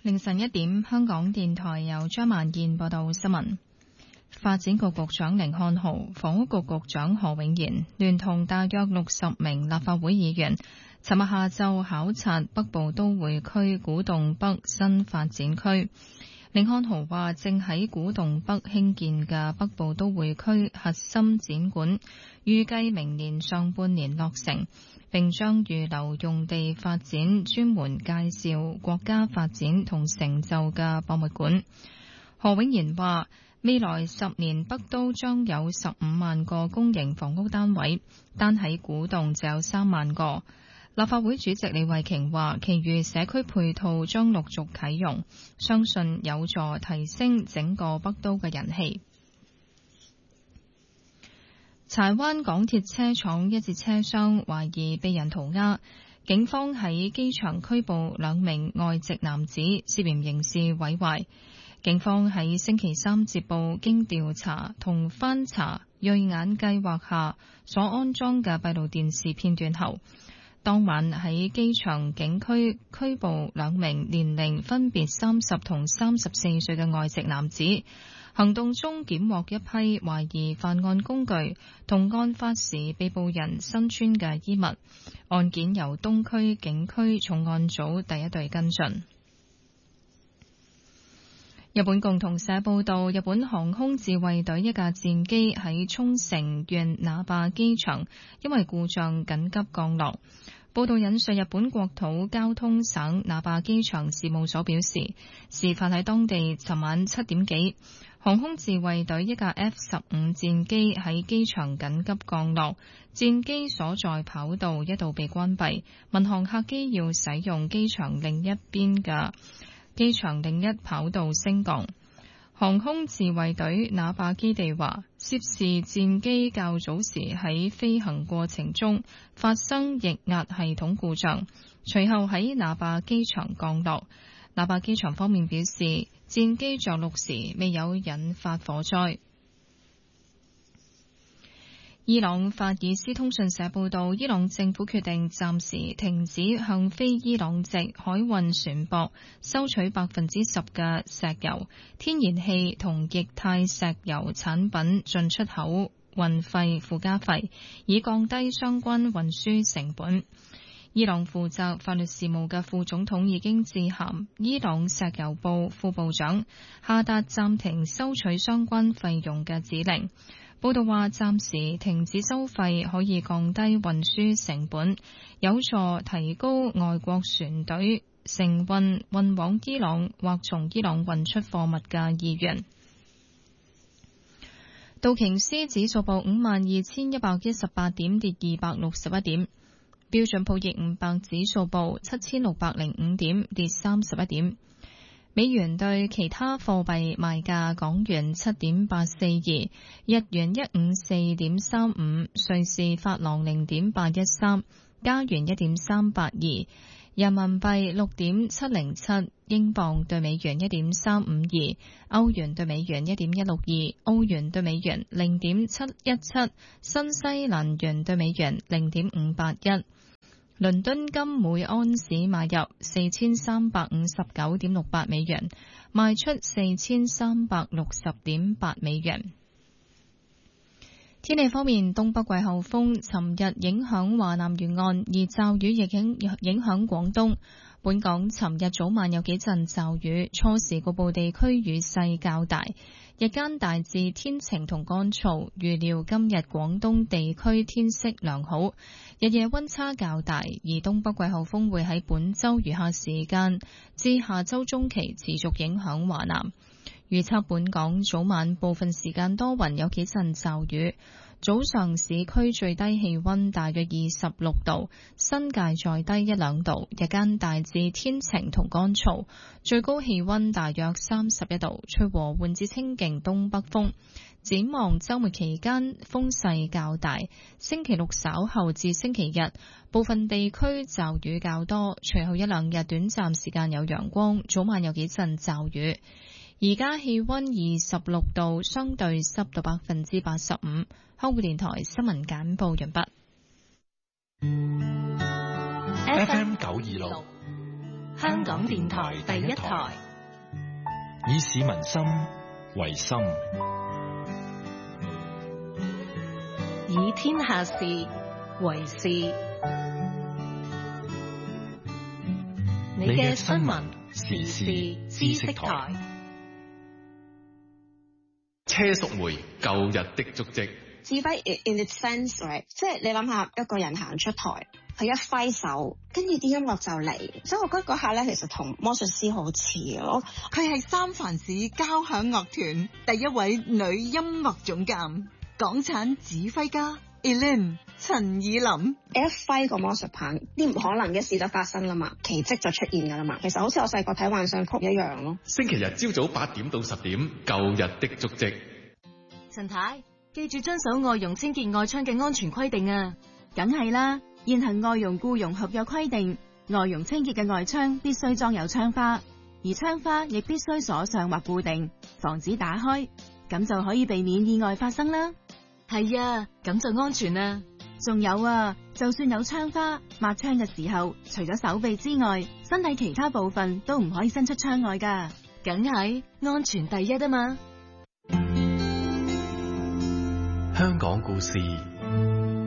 凌晨1點，香港電台由張萬燕報道新聞。發展局局長甯漢豪、房屋局局長何永賢聯同大約60名立法會議員，尋日下晝考察北部都會區古洞北新發展區。甯漢豪話，正喺古洞北興建嘅北部都會區核心展館，預計明年上半年落成，並將預留用地發展專門介紹國家發展同成就嘅博物館。何永賢話，未來10年北都將有15萬個公營房屋單位，單喺古洞就有3萬個。立法會主席李慧瓊話，其餘社區配套將陸續啟用，相信有助提升整個北都嘅人氣。柴灣港鐵車廠一節車廂懷疑被人塗鴉，警方喺機場拘捕2名外籍男子，涉嫌刑事毀壞。警方喺星期3接報，經調查同翻查銳眼計劃下所安裝嘅閉路電視片段後，當晚喺機場警區拘捕2名年齡分別30同34歲嘅外籍男子。行動中檢獲一批懷疑犯案工具同案發時被捕人身穿嘅衣物。案件由東區警區重案組第一隊跟進。日本共同社報道，日本航空自衛隊一架戰機喺沖繩縣那霸機場因為故障緊急降落。報道引述日本國土交通省那霸機場事務所表示，事發喺當地尋晚7點幾，航空自衛隊一架 F-15 戰機喺機場緊急降落，戰機所在跑道一度被關閉，民航客機要使用機場另一跑道升降。航空自衛隊那霸基地話，涉事戰機較早時喺飛行過程中發生液壓系統故障，隨後喺那霸機場降落。那霸機場方面表示，戰機着陸時未有引發火災。伊朗法爾斯通訊社報道，伊朗政府決定暫時停止向非伊朗籍海運船舶收取10%嘅石油、天然氣同液態石油產品進出口運費附加費，以降低相關運輸成本。伊朗負責法律事務嘅副總統已經致函伊朗石油部副部長，下達暫停收取相關費用嘅指令。報道話，暫時停止收費可以降低運輸成本，有助提高外國船隊承運運往伊朗或從伊朗運出貨物嘅意願。道瓊斯指數報52,118點，跌261點；標準普爾500指數報7,605點，跌31點。美元對其他貨幣賣價：港元7.842，日元154.35，瑞士法郎0.813，加元1.382，人民幣6.707，英鎊對美元1.352，歐元對美元1.162，澳元對美元0.717，新西蘭元對美元0.581。倫敦金每安士買入4359.68美元，賣出4360.8美元。天氣方面，東北季候風尋日影響華南沿岸，而驟雨亦影響廣東。本港尋日早晚有幾陣驟雨，初時局部地區雨勢較大，日間大致天晴同乾燥。預料今日廣東地區天色良好，日夜溫差較大，而東北季候風會喺本周餘下時間至下周中期持續影響華南。預測本港早晚部分時間多雲，有幾陣驟雨。早上市區最低氣溫大約26度，新界再低1-2度。日間大致天晴同乾燥，最高氣溫大約31度，吹和緩至清勁東北風。展望週末期間風勢較大，星期六稍後至星期日部分地區驟雨較多，隨後1-2日短暫時間有陽光，早晚有幾陣驟雨。而家氣溫26度，相對濕度85%。香港電台新聞簡報完畢。 FM 926 香港電台第一台， 以市民心為心， 以天下事為事。你嘅新聞時事知識台。 車淑梅舊日的足跡。 指揮 in its sense， right？ 即係你諗下一個人行出台，佢一揮手，跟住啲音樂就嚟，所以我覺得嗰下咧其實同魔術師好似咯。 佢係三藩市交響樂團第一位女音樂總監，港產指揮家 Elaine 陳以琳。 一揮個魔術棒，啲唔可能嘅事就發生啦嘛，奇蹟就出現噶啦嘛。其實好似我細個睇幻想曲一樣咯。 星期日朝早8點到10點，舊日的足跡。 陳太，記住遵守外傭清潔外窗嘅安全規定啊！ 梗係啦，現行外傭僱傭合約規定，外傭清潔嘅外窗必須裝有窗花，而窗花亦必須鎖上或固定，防止打開，咁就可以避免意外發生啦。 係啊，咁就安全啦。 仲有啊，就算有窗花，抹窗嘅時候，除咗手臂之外，身體其他部分都唔可以伸出窗外㗎。 梗係安全第一啊嘛！ 香港故事。